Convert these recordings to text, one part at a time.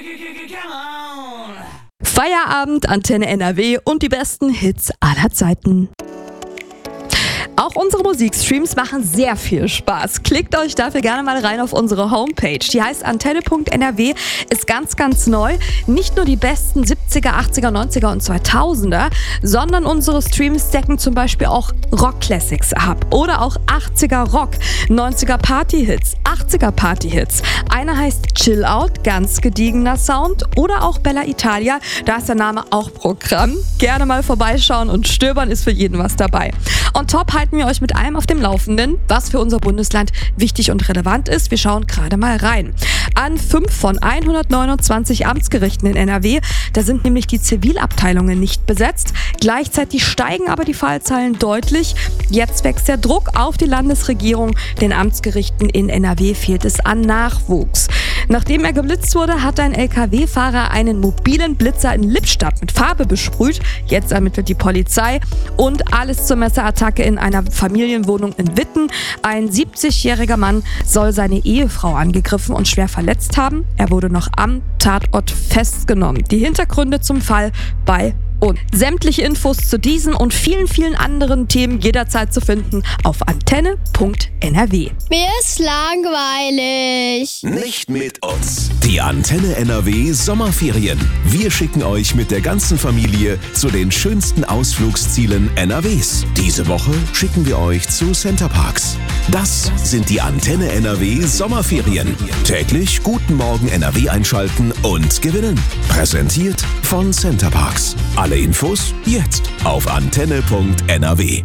Feierabend, Antenne NRW und die besten Hits aller Zeiten. Auch unsere Musikstreams machen sehr viel Spaß. Klickt euch dafür gerne mal rein auf unsere Homepage. Die heißt antenne.nrw, ist ganz, ganz neu. Nicht nur die besten 70er, 80er, 90er und 2000er, sondern unsere Streams decken zum Beispiel auch Rock-Classics ab. Oder auch 80er Rock, 90er Party-Hits, 80er Party-Hits. Einer heißt Chill Out, ganz gediegener Sound. Oder auch Bella Italia, da ist der Name auch Programm. Gerne mal vorbeischauen und stöbern, ist für jeden was dabei. On top halten wir euch mit allem auf dem Laufenden, was für unser Bundesland wichtig und relevant ist. Wir schauen gerade mal rein. An 5 von 129 Amtsgerichten in NRW, da sind nämlich die Zivilabteilungen nicht besetzt. Gleichzeitig steigen aber die Fallzahlen deutlich. Jetzt wächst der Druck auf die Landesregierung. Den Amtsgerichten in NRW fehlt es an Nachwuchs. Nachdem er geblitzt wurde, hat ein LKW-Fahrer einen mobilen Blitzer in Lippstadt mit Farbe besprüht. Jetzt ermittelt die Polizei. Und alles zur Messerattacke in einer Familienwohnung in Witten. Ein 70-jähriger Mann soll seine Ehefrau angegriffen und schwer verletzt haben. Er wurde noch am Tatort festgenommen. Die Hintergründe zum Fall bei uns. Sämtliche Infos zu diesen und vielen, vielen anderen Themen jederzeit zu finden auf antenne.nrw. Mir ist langweilig. Nicht mit uns. Die Antenne NRW Sommerferien. Wir schicken euch mit der ganzen Familie zu den schönsten Ausflugszielen NRWs. Diese Woche schicken wir euch zu Centerparks. Das sind die Antenne NRW Sommerferien. Täglich Guten Morgen NRW einschalten und gewinnen. Präsentiert von Centerparks. Alle Infos jetzt auf antenne.nrw.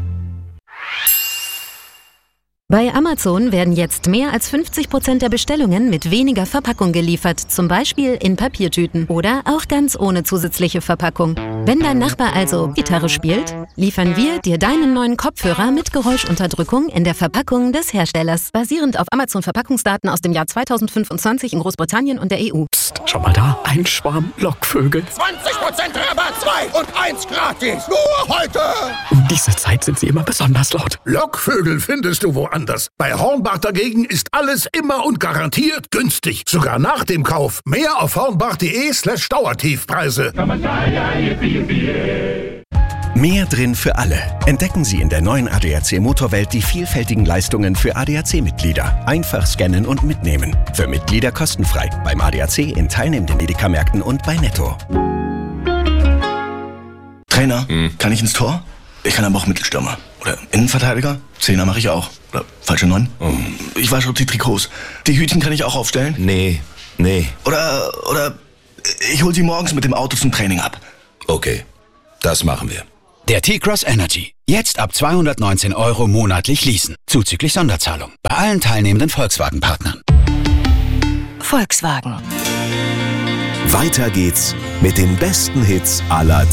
Bei Amazon werden jetzt mehr als 50% der Bestellungen mit weniger Verpackung geliefert, zum Beispiel in Papiertüten oder auch ganz ohne zusätzliche Verpackung. Wenn dein Nachbar also Gitarre spielt, liefern wir dir deinen neuen Kopfhörer mit Geräuschunterdrückung in der Verpackung des Herstellers, basierend auf Amazon-Verpackungsdaten aus dem Jahr 2025 in Großbritannien und der EU. Psst, schau mal da, ein Schwarm Lockvögel. 20% Rabatt, 2 und 1 gratis, nur heute! Um diese Zeit sind sie immer besonders laut. Lockvögel findest du woanders. Bei Hornbach dagegen ist alles immer und garantiert günstig. Sogar nach dem Kauf. Mehr auf hornbach.de/Dauertiefpreise. Mehr drin für alle. Entdecken Sie in der neuen ADAC Motorwelt die vielfältigen Leistungen für ADAC-Mitglieder. Einfach scannen und mitnehmen. Für Mitglieder kostenfrei. Beim ADAC in teilnehmenden Edeka-Märkten und bei Netto. Trainer, kann ich ins Tor? Ich kann aber auch Mittelstürmer. Oder Innenverteidiger? Zehner mache ich auch. Oder falsche 9? Ich wasche die Trikots. Die Hütchen kann ich auch aufstellen? Nee. Oder ich hol sie morgens mit dem Auto zum Training ab. Okay, das machen wir. Der T-Cross Energy. Jetzt ab 219 € monatlich leasen. Zuzüglich Sonderzahlung. Bei allen teilnehmenden Volkswagen-Partnern. Volkswagen. Weiter geht's mit den besten Hits aller